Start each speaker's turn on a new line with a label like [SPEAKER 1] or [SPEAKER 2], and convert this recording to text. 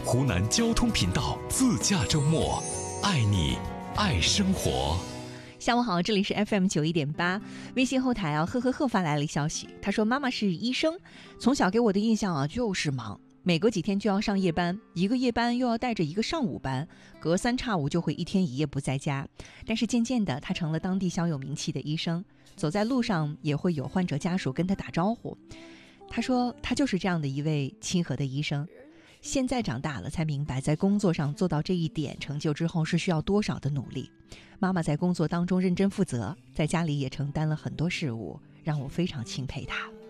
[SPEAKER 1] 湖南交通频道自驾周末，爱你爱生活。
[SPEAKER 2] 下午好，这里是 FM91.8，微信后台呵呵发来了消息，他说妈妈是医生，从小给我的印象就是忙，每隔几天就要上夜班，一个夜班又要带着一个上午班，隔三差五就会一天一夜不在家。但是渐渐的，他成了当地小有名气的医生，走在路上也会有患者家属跟他打招呼。他说他就是这样的一位亲和的医生，现在长大了才明白，在工作上做到这一点成就之后是需要多少的努力。妈妈在工作当中认真负责，在家里也承担了很多事务，让我非常钦佩她。